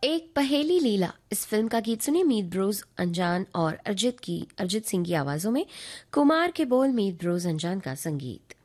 एक पहेली लीला इस फिल्म का गीत सुनिए मीत ब्रोज अनजान और अरिजीत सिंह की आवाजों में। कुमार के बोल, मीत ब्रोज अनजान का संगीत।